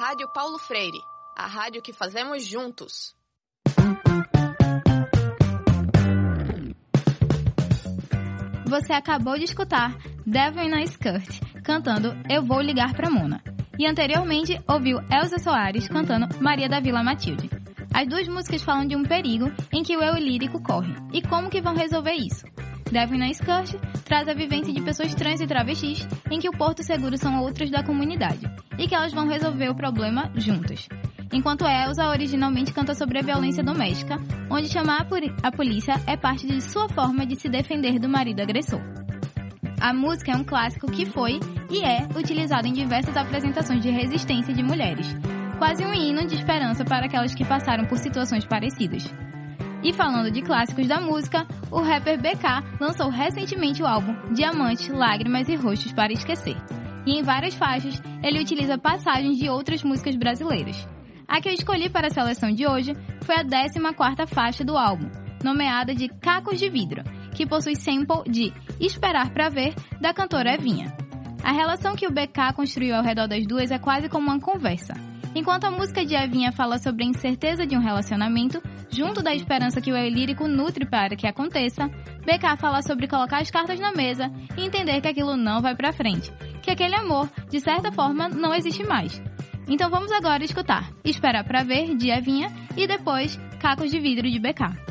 Rádio Paulo Freire, a rádio que fazemos juntos. Você acabou de escutar Devil in a Skirt, cantando Eu Vou Ligar Pra Mona. E anteriormente ouviu Elza Soares cantando Maria da Vila Matilde. As duas músicas falam de um perigo em que o eu lírico corre. E como que vão resolver isso? Devil in a Skirt traz a vivência de pessoas trans e travestis em que o porto seguro são outras da comunidade e que elas vão resolver o problema juntas. Enquanto Elza originalmente canta sobre a violência doméstica, onde chamar a polícia é parte de sua forma de se defender do marido agressor. A música é um clássico que foi e é utilizado em diversas apresentações de resistência de mulheres, quase um hino de esperança para aquelas que passaram por situações parecidas. E falando de clássicos da música, o rapper BK lançou recentemente o álbum Diamante, Lágrimas e Rostos para Esquecer. E em várias faixas, ele utiliza passagens de outras músicas brasileiras. A que eu escolhi para a seleção de hoje foi a 14ª faixa do álbum, nomeada de Cacos de Vidro, que possui sample de Esperar Pra Ver, da cantora Evinha. A relação que o BK construiu ao redor das duas é quase como uma conversa. Enquanto a música de Evinha fala sobre a incerteza de um relacionamento, junto da esperança que o eu lírico nutre para que aconteça, BK fala sobre colocar as cartas na mesa e entender que aquilo não vai pra frente, que aquele amor, de certa forma, não existe mais. Então vamos agora escutar Esperar Pra Ver, de Evinha, e depois Cacos de Vidro, de BK.